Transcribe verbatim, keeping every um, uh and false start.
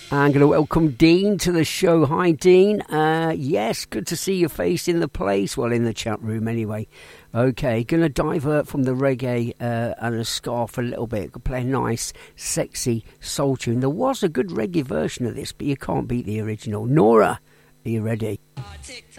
I'm going to welcome Dean to the show. Hi, Dean. Uh, yes, good to see your face in the place. Well, in the chat room anyway. Okay, going to divert from the reggae uh, and a ska for a little bit. Play a nice, sexy soul tune. There was a good reggae version of this, but you can't beat the original. Nora, are you ready? Tick